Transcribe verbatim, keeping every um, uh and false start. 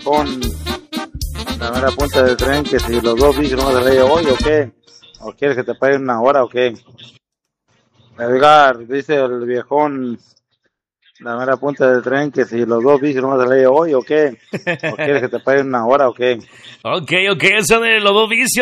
viejón, la mera punta del tren, que si los dos vicios no se leí hoy o qué, o quieres que te paguen una hora o qué. Edgar, dice el viejón, la mera punta del tren, que si los dos vicios no se leí hoy o qué, o quieres que te paguen una hora o qué. Ok, ok, eso de los dos vicios.